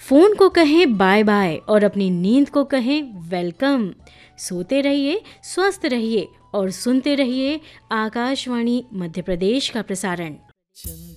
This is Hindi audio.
फ़ोन को कहें बाय बाय और अपनी नींद को कहें वेलकम। सोते रहिए, स्वस्थ रहिए और सुनते रहिए आकाशवाणी मध्य प्रदेश का प्रसारण।